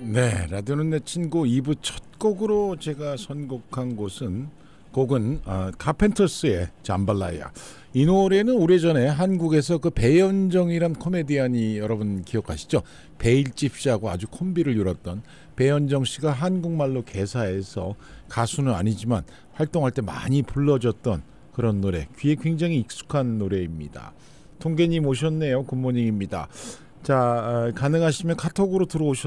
네, 라디오는 내 친구 2부 첫 곡으로 제가 선곡한 곡은 카펜터스의 잠발라야. 이 노래는 오래전에 한국에서 그 배현정이란 코미디언이 여러분 기억하시죠? 베일집 씨하고 아주 콤비를 이뤘던 배현정 씨가 한국말로 개사해서 가수는 아니지만 활동할 때 많이 불러줬던 그런 노래, 귀에 굉장히 익숙한 노래입니다. 통계님 오셨네요. 굿모닝입니다. 자, 가능하시면 카톡으로 들어오셔서